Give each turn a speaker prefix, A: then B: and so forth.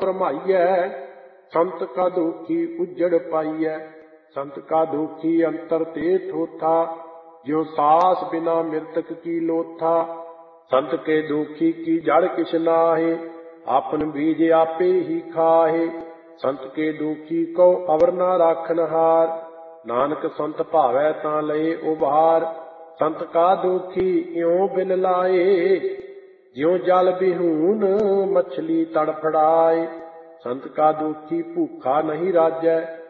A: भरमाइयै, संत का दुखी उजड़ पाइयै। संत का दुखी अंतर ते थोथा, ज्यों सास बिना मृतक की लोथा। संत के दुखी की जड़ किछ नाहे, आपन बीज आपे ही खाहे। संत के दुखी को अवर ना राखन हार, नानक संत भावै तां लए उबार। संत का दुखी इਉਂ बिन लाए, ज्यों जल बिहून मछली तड़फड़ाए। संत का दुखी भूखा नहीं राजै,